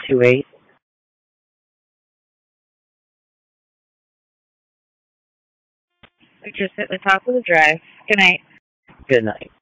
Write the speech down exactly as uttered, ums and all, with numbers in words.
two eight. We're just at the top of the drive. Good night. Good night.